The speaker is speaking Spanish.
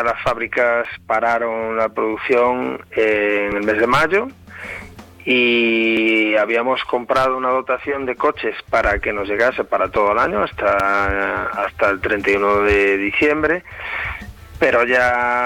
las fábricas pararon la producción en el mes de mayo y habíamos comprado una dotación de coches para que nos llegase para todo el año hasta el 31 de diciembre, pero ya